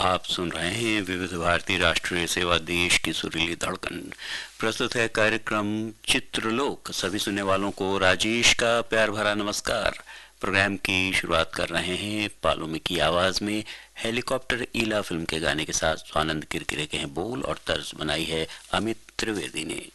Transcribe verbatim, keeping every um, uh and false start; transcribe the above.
आप सुन रहे हैं विविध भारती राष्ट्रीय सेवा देश की सुरीली धड़कन। प्रस्तुत है कार्यक्रम चित्रलोक। सभी सुनने वालों को राजेश का प्यार भरा नमस्कार। प्रोग्राम की शुरुआत कर रहे हैं पालोमी की आवाज में हेलीकॉप्टर ईला फिल्म के गाने के साथ। स्वानंद किरकिरे के हैं बोल और तर्ज बनाई है अमित त्रिवेदी ने।